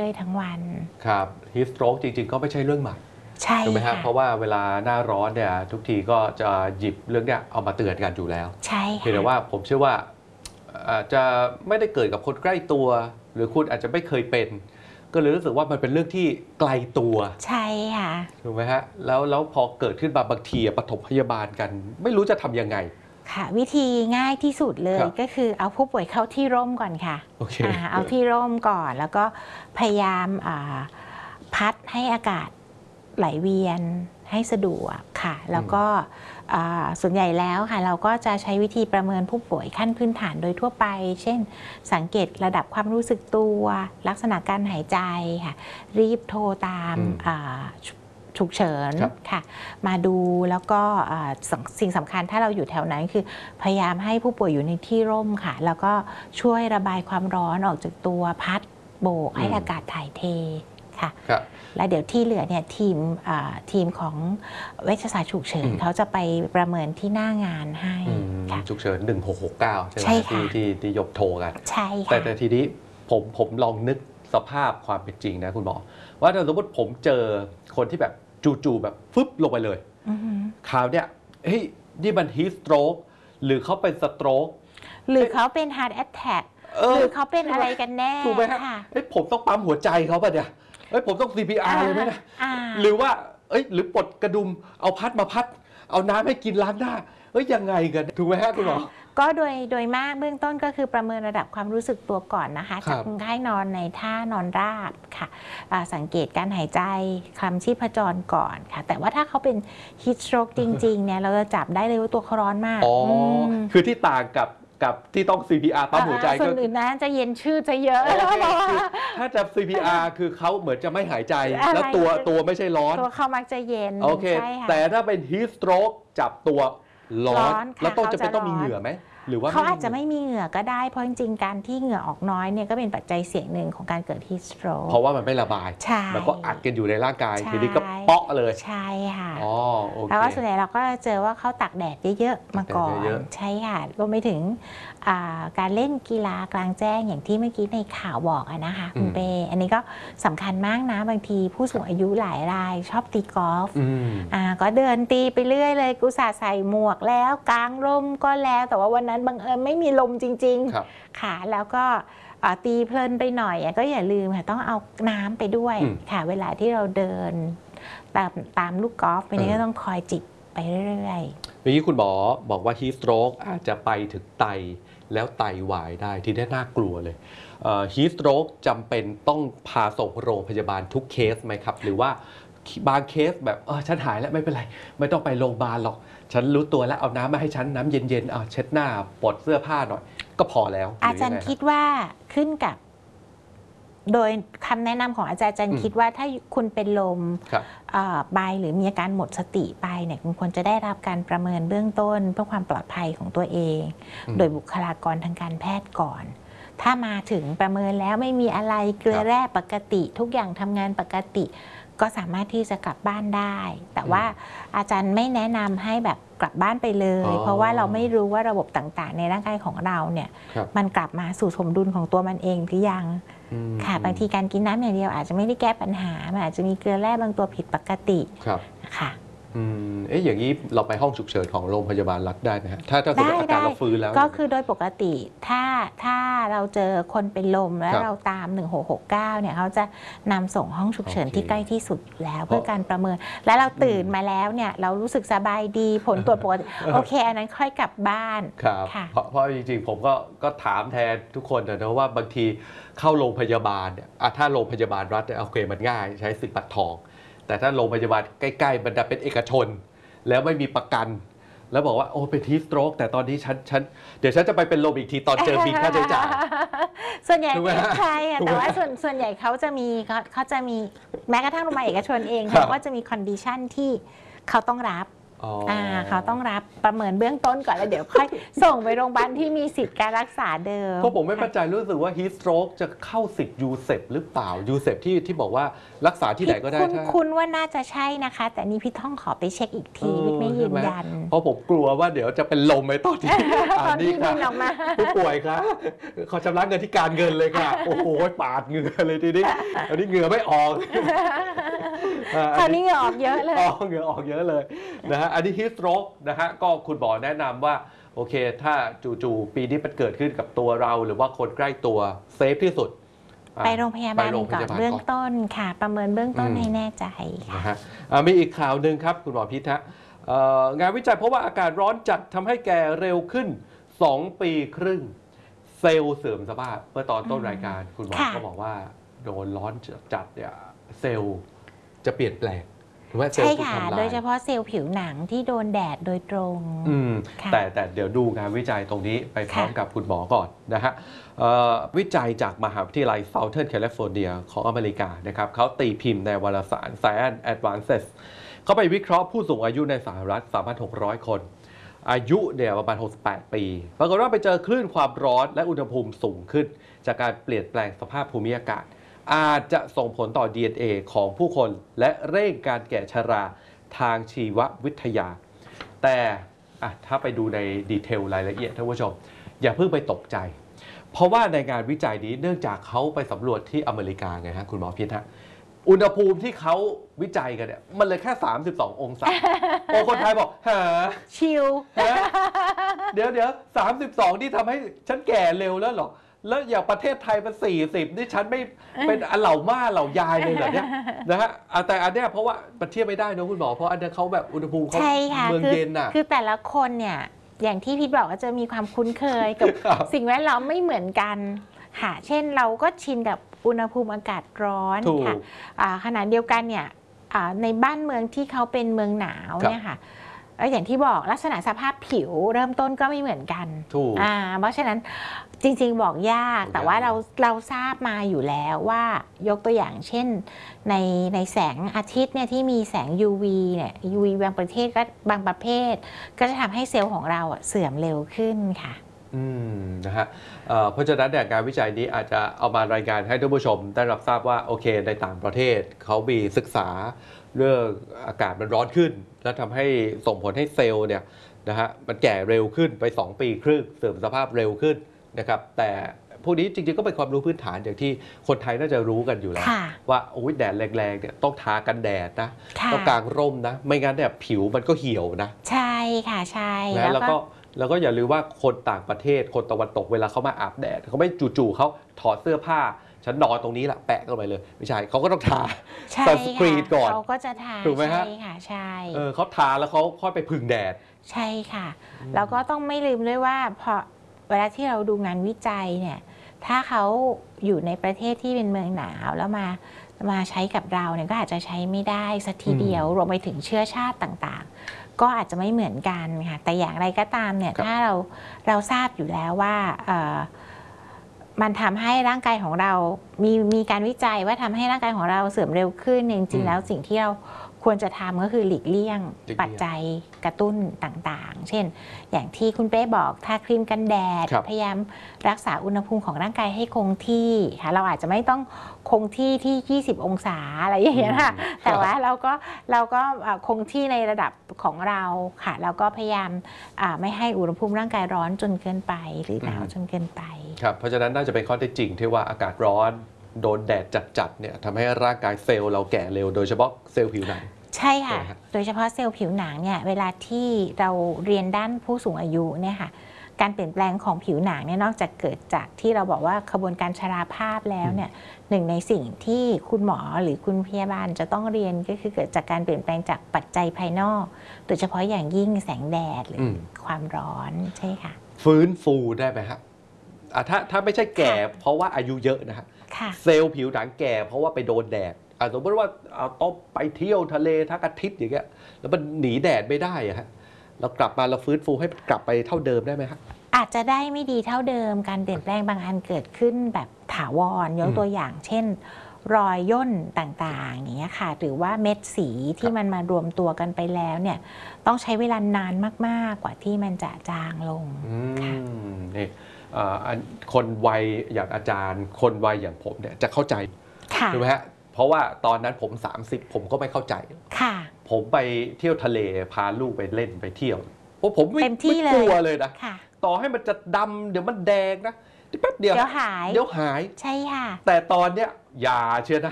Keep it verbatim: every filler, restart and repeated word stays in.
อยๆทั้งวันครับฮีทสโตรกจริงๆก็ไม่ใช่เรื่องใหม่ใช่ถูกไหมครับเพราะว่าเวลาหน้าร้อนเนี่ยทุกทีก็จะหยิบเรื่องเนี้ยเอามาเตือนกันอยู่แล้วใช่ค่ะเพียงแต่ว่าผมเชื่อว่าอาจจะไม่ได้เกิดกับคนใกล้ตัวหรือคุณอาจจะไม่เคยเป็นก็เลยรู้สึกว่ามันเป็นเรื่องที่ไกลตัวใช่ค่ะถูกไหมฮะแล้วแล้วพอเกิดขึ้นมาบางทีปฐมพยาบาลกันไม่รู้จะทำยังไงค่ะวิธีง่ายที่สุดเลยก็คือเอาผู้ป่วยเข้าที่ร่มก่อนค่ะ okay. เอาที่ร่มก่อนแล้วก็พยายามพัดให้อากาศไหลเวียนให้สะดวกค่ะแล้วก็ส่วนใหญ่แล้วค่ะเราก็จะใช้วิธีประเมินผู้ป่วยขั้นพื้นฐานโดยทั่วไปเช่นสังเกตระดับความรู้สึกตัวลักษณะการหายใจค่ะรีบโทรตามฉุกเฉินค่ะมาดูแล้วก็สิ่งสำคัญถ้าเราอยู่แถวนั้นคือพยายามให้ผู้ป่วยอยู่ในที่ร่มค่ะแล้วก็ช่วยระบายความร้อนออกจากตัวพัดโบกให้อากาศถ่ายเทค่ะแล้วเดี๋ยวที่เหลือเนี่ยทีมทีมของเวชศาสตร์ฉุกเฉินเขาจะไปประเมินที่หน้างานให้ค่ะฉุกเฉินหนึ่งหกหกเก้าใช่ไหมที่ที่ที่ยกโทรกันใช่ค่ะแต่แต่ทีนี้ผมผมลองนึกสภาพความเป็นจริงนะคุณหมอว่าถ้าสมมติผมเจอคนที่แบบจู่ๆแบบฟึบลงไปเลยคราวเนี้ยเฮ้ยนี่มันฮีทสโตรกหรือเขาเป็นสโตรกหรือเขาเป็นฮาร์ทแอทแทกหรือเขาเป็นอะไรกันแน่ถูกไหมคะเฮ้ยผมต้องปั๊มหัวใจเขาป่ะเนี่ยเฮ้ยผมต้อง ซี พี อาร์ เลยไหมนะหรือว่าเอ้ยหรือปลดกระดุมเอาพัดมาพัดเอาน้ำให้กินล้างหน้าเฮ้ยยังไงกันถูกไหมฮะคุณหมอก็โดยโดยมากเบื้องต้นก็คือประเมินระดับความรู้สึกตัวก่อนนะคะจากคนไข้นอนในท่านอนราบค่ะสังเกตการหายใจคลำชีพจรก่อนค่ะแต่ว่าถ้าเขาเป็นฮีทสโตรกจริงๆเนี่ยเราจะจับได้เลยว่าตัวเขาร้อนมากอ๋อคือที่ต่างกับกับที่ต้อง ซี พี อาร์ ปั๊มหัวใจก็ส่วนอื่นนะจะเย็นชื่อจะเยอะถ้าจะ ซี พี อาร์ คือเขาเหมือนจะไม่หายใจแล้วตัวตัวไม่ใช่ร้อนตัวเขามักจะเย็นโอเคแต่ถ้าเป็นฮีทสโตรกจับตัวร้อนแล้วต้องจะเป็นต้องมีเหงื่อไหมหรือว่าเขาอาจจะไม่มีเหงื่อก็ได้เพราะจริงๆการที่เหงื่อออกน้อยเนี่ยก็เป็นปัจจัยเสี่ยงหนึ่งของการเกิดฮีทสโตรกเพราะว่ามันไม่ระบายมันก็อัดกันอยู่ในร่างกายทีนี้ก็เปาะเลยใช่ค่ะอ๋อโอเคแล้วก็ส่วนใหญ่เราก็เจอว่าเขาตักแดดเยอะๆมาก่อนใช่ค่ะรวมไปถึงการเล่นกีฬากลางแจ้งอย่างที่เมื่อกี้ในข่าวบอกนะคะคุณเป้อันนี้ก็สำคัญมากนะบางทีผู้สูงอายุหลายรายชอบตีกอล์ฟก็เดินตีไปเรื่อยเลยกุศลใส่หมวกแล้วกางร่มก็แล้วแต่ว่าวันนั้นบังเอิญไม่มีลมจริงๆค่ะแล้วก็ตีเพลินไปหน่อยก็อย่าลืมค่ะต้องเอาน้ำไปด้วยค่ะเวลาที่เราเดินตามตามลูกกอล์ฟไปนี่ก็ต้องคอยจิบไปเรื่อยๆเมื่อกี้คุณหมอบอกว่าฮีทสโตรกอาจจะไปถึงไตแล้วไตวายได้ที่ได้น่ากลัวเลยฮีทสโตรกจำเป็นต้องพาส่งโรงพยาบาลทุกเคสไหมครับหรือว่าบางเคสแบบเออฉันหายแล้วไม่เป็นไรไม่ต้องไปโรงพยาบาลหรอกฉันรู้ตัวแล้วเอาน้ำมาให้ฉันน้ำเย็นๆเอาเช็ดหน้าปลดเสื้อผ้าหน่อยก็พอแล้วอาจารย์คิดว่าขึ้นกับโดยคำแนะนำของอาจารย์อาจารย์คิดว่าถ้าคุณเป็นลมไปหรือมีอาการหมดสติไปเนี่ยคุณควรจะได้รับการประเมินเบื้องต้นเพื่อความปลอดภัยของตัวเองโดยบุคลากรทางการแพทย์ก่อนถ้ามาถึงประเมินแล้วไม่มีอะไรเกลือแร่ปกติทุกอย่างทำงานปกติก็สามารถที่จะกลับบ้านได้แต่ว่าอาจารย์ไม่แนะนำให้แบบกลับบ้านไปเลยเพราะว่าเราไม่รู้ว่าระบบต่างๆในร่างกายของเราเนี่ยมันกลับมาสู่สมดุลของตัวมันเองหรือยังค่ะบางทีการกินน้ำอย่างเดียวอาจจะไม่ได้แก้ปัญหามันอาจจะมีเกลือแร่บางตัวผิดปกตินะคะอืมเอ๊ะอย่างนี้เราไปห้องฉุกเฉินของโรงพยาบาลรัฐได้ไหมฮะถ้าถ้าสมมติอาการเราฟื้นแล้วก็คือโดยปกติถ้าถ้าเราเจอคนเป็นลมแล้วเราตามหนึ่งหกหกเก้าเนี่ยเขาจะนำส่งห้องฉุกเฉินที่ใกล้ที่สุดแล้วเพื่อการประเมินแล้วเราตื่นมาแล้วเนี่ยเรารู้สึกสบายดีผลตรวจปกติโอเคอันนั้นค่อยกลับบ้านครับเพราะเพราะจริงๆผมก็ก็ถามแทนทุกคนนะว่าบางทีเข้าโรงพยาบาลเนี่ยถ้าโรงพยาบาลรัฐเนี่ยโอเคมันง่ายใช้สิทธิ์บัตรทองแต่ถ้าโรงพยาบาลใกล้ๆมันจะเป็นเอกชนแล้วไม่มีประกันแล้วบอกว่าโอ้เป็นฮีทสโตรกแต่ตอนนี้ฉันฉันเดี๋ยวฉันจะไปเป็นลมอีกทีตอนเจอบินค่าใช้จ่ายส่วนใหญ่ใช่แต่ว่าส่วนส่วนใหญ่เขาจะมีเขาจะมีแม้กระทั่งโรงพยาบาลเอกชนเองเขาก็จะมีคอนดิชันที่เขาต้องรับอ๋ออ่าเขาต้องรับประเมินเบื้องต้นก่อนแล้วเดี๋ยวค่อย ส่งไปโรงพยาบาลที่มีสิทธิ์การรักษาเดิมเพราะผมไม่มั่นใจรู้สึกว่า heat stroke จะเข้าสิทธิ์ยูเซปหรือเปล่ายูเซปที่ที่บอกว่ารักษาที่ไหนก็ได้คุณถ้าคุณว่าน่าจะใช่นะคะ แต่นี่พี่ต้องขอไปเช็คอีกทีพี่ไม่ยืนยันเพราะผมกลัวว่าเดี๋ยวจะเป็นลมไปตอนที่ตอนที่ค่ะบินออกมาผู้ป่วยครับขอชำระเงินที่การเงินเลยค่ะ โอ้โหปาดเหงื่อเลยทีนี้อันนี้เหงื่อไม่ออกคราวนี้เหงื่อออกเยอะเลยออกเหงื่อออกเยอะเลยนะฮะอันนี้ heat stroke นะฮะก็คุณหมอแนะนำว่าโอเคถ้าจู่ๆปีนี้มันเกิดขึ้นกับตัวเราหรือว่าคนใกล้ตัวเซฟที่สุดไปโรงพยาบาลก่อนเบื้องต้นค่ะ ประเมินเบื้องต้นให้แน่ใจค่ะนะฮะอ่ะมีอีกข่าวหนึ่งครับคุณหมอพิษฮะเอ่องานวิจัยเพราะว่าอากาศร้อนจัดทำให้แก่เร็วขึ้นสองปีครึ่งเซลล์เสื่อมสภาพเมื่อตอนต้นรายการคุณหมอค่ะก็บอกว่าโดนร้อนจัดเนี่ยเซลล์จะเปลี่ยนแปลงหรือว่าเซลใช่ล์ถูกค่ะทำลายโดยเฉพาะเซลล์ผิวหนังที่โดนแดดโดยตรงอืมค่ะแต่แต่เดี๋ยวดูงานวิจัยตรงนี้ไปพร้อมกับคุณหมอก่อนนะฮะเอ่อวิจัยจากมหาวิทยาลัย Southern California ของอเมริกานะครับเขาตีพิมพ์ในวารสาร Science Advances เขาไปวิเคราะห์ผู้สูงอายุในสหรัฐ สามพันหกร้อย คน อายุเนี่ยประมาณหกสิบแปดปีปรากฏว่าไปเจอคลื่นความร้อนและอุณหภูมิสูงขึ้น จากการเปลี่ยนแปลงสภาพภูมิอากาศ อาจจะส่งผลต่อ ดี เอ็น เอ ของผู้คนและเร่งการแก่ชราทางชีววิทยา แต่อ่ะถ้าไปดูในดีเทลรายละเอียดท่านผู้ชม อย่าเพิ่งไปตกใจ เพราะว่าในงานวิจัยนี้เนื่องจากเขาไปสำรวจที่อเมริกาไงฮะคุณหมอพิษฮะอุณหภูมิที่เขาวิจัยกันเนี่ยมันเลยแค่ สามสิบสอง องศา โอ้คนไทยบอกหาชิลฮะเดี๋ยวเดี๋ยวสามสิบสองที่ทำให้ฉันแก่เร็วแล้วเหรอ แล้วอย่างประเทศไทยมันสี่สิบนี่ฉันไม่เป็นอเหล่าม่าเหล่ายายเลยเหรอเนี่ยนะฮะอ่ะแต่อันเนี้ยเพราะว่ามันเทียบไม่ได้นะคุณหมอเพราะอันเนี้ยเขาแบบอุณหภูมิเขาใช่ค่ะเมืองคือเย็นน่ะคือแต่ละคนเนี่ยอย่างที่พี่บอกว่าจะมีความคุ้นเคยกับครับสิ่งแวดล้อมไม่เหมือนกันค่ะเช่นเราก็ชินกับอุณหภูมิอากาศร้อนถูกค่ะอ่าขณะเดียวกันเนี่ยอ่าในบ้านเมืองที่เขาเป็นเมืองหนาวครับเนี่ยค่ะเอ้ยอย่างที่บอกลักษณะสภาพผิวเริ่มต้นก็ไม่เหมือนกันถูกอ่าเพราะฉะนั้นจริงๆบอกยากบอกยากแต่ว่าเราเราทราบมาอยู่แล้วว่ายกตัวอย่างเช่นในในแสงอาทิตย์เนี่ยที่มีแสง ยู วี เนี่ย ยู วี บางประเทศก็บางประเภท ก็จะทำให้เซลล์ของเราอะเสื่อมเร็วขึ้นค่ะอืมนะฮะเอ่อเพราะฉะนั้นเนี่ยการวิจัยนี้อาจจะเอามารายงานให้ท่านผู้ชมได้รับทราบว่าโอเคในต่างประเทศเขามีศึกษาเรื่องอากาศมันร้อนขึ้น แล้วทำให้ส่งผลให้เซลล์เนี่ยนะฮะมันแก่เร็วขึ้นไปสองปีครึ่งเสื่อมสภาพเร็วขึ้นนะครับแต่พวกนี้จริงๆก็เป็นความรู้พื้นฐานอย่างที่คนไทยน่าจะรู้กันอยู่แล้วค่ะว่าโอ้ยแดดแรงๆเนี่ยต้องทากันแดดนะค่ะต้องกางร่มนะไม่งั้นเนี่ยผิวมันก็เหี่ยวนะใช่ค่ะใช่นะแล้วก็แล้วก็อย่าลืมว่าคนต่างประเทศคนตะวันตกเวลาเขามาอาบแดดเขาไม่จู่ๆเขาถอดเสื้อผ้า ฉันนอนตรงนี้แหละแปะเข้าไปเลยไม่ใช่เขาก็ต้องทาใช่ซันสกรีนก่อนเขาก็จะทาถูกไหมฮะใช่ค่ะใช่เออเขาทาแล้วเขาค่อยไปพึ่งแดดใช่ค่ะ แล้วก็ต้องไม่ลืมด้วยว่าพอเวลาที่เราดูงานวิจัยเนี่ยถ้าเขาอยู่ในประเทศที่เป็นเมืองหนาวแล้วมามาใช้กับเราเนี่ยก็อาจจะใช้ไม่ได้สักทีเดียวรวมไปถึงเชื้อชาติต่างๆ ก็อาจจะไม่เหมือนกันค่ะแต่อย่างไรก็ตามเนี่ยครับถ้าเราเราทราบอยู่แล้วว่าเอ่อมันทำให้ร่างกายของเรา มีมีการวิจัยว่าทำให้ร่างกายของเราเสื่อมเร็วขึ้นจริงๆแล้วสิ่งที่เราควรจะทำก็คือหลีกเลี่ยงหลีกเลี่ยงปัจจัยกระตุ้นต่างๆ เช่น อย่างที่คุณเป้บอกทาครีมกันแดดครับพยายามรักษาอุณหภูมิของร่างกายให้คงที่ค่ะเราอาจจะไม่ต้องคงที่ที่ ยี่สิบ องศาอะไรอย่างเงี้ยค่ะอืมแต่ว่าเราก็เราก็เอ่อคงที่ในระดับของเราค่ะแล้วก็พยายามอ่าไม่ให้อุณหภูมิร่างกายร้อนจนเกินไปหรือหนาวจนเกินไปครับเพราะฉะนั้นน่าจะเป็นข้อเท็จจริงที่ว่าอากาศร้อนโดนแดดจัดๆเนี่ยทำให้ร่างกายเซลล์เราแก่เร็วโดยเฉพาะเซลล์ผิวหนังใช่ค่ะใช่ครับโดยเฉพาะเซลล์ผิวหนังเนี่ยเวลาที่เราเรียนด้านผู้สูงอายุเนี่ยค่ะการเปลี่ยนแปลงของผิวหนังเนี่ยนอกจากเกิดจากที่เราบอกว่าขบวนการชราภาพแล้วเนี่ยหนึ่งในสิ่งที่คุณหมอหรือคุณพยาบาลจะต้องเรียนก็คือเกิดจากการเปลี่ยนแปลงจากปัจจัยภายนอก โดยเฉพาะอย่างยิ่งแสงแดดหรืออมความร้อนใช่ค่ะฟื้นฟูได้ไหมครับอ่ะถ้าถ้าไม่ใช่แก่เพราะว่าอายุเยอะนะฮะค่ะเซลล์ผิวหนังแก่เพราะว่าไปโดนแดดอ่ะสมมติว่าเอาต้องไปเที่ยวทะเลทั้งอาทิตย์อย่างเงี้ยแล้วมันหนีแดดไม่ได้อะฮะเรากลับมาเราฟื้นฟูให้กลับไปเท่าเดิมได้ไหมฮะอาจจะได้ไม่ดีเท่าเดิมการเปลี่ยนแปลงบางอันเกิดขึ้นแบบถาวรยกตัวอย่างเช่นรอยย่นต่างๆอย่างเงี้ยค่ะหรือว่าเม็ดสีที่มันมารวมตัวกันไปแล้วเนี่ยต้องใช้เวลานานมากๆกว่าที่มันจะจางลงอืค่ะมนี่เอ่ออันคนวัยอย่างอาจารย์ คนวัยอย่างผมเนี่ยจะเข้าใจค่ะถูกไหมฮะเพราะว่าตอนนั้นผม สามสิบ ผมก็ไม่เข้าใจค่ะผมไปเที่ยวทะเลพาลูกไปเล่นไปเที่ยวเพราะผมไม่เต็มที่ไม่กลัวเลยเลยนะค่ะต่อให้มันจะดำเดี๋ยวมันแดงนะแป๊บเดียวเดี๋ยวหายเดี๋ยวหายใช่ค่ะแต่ตอนเนี้ยอย่าเชื่อนะ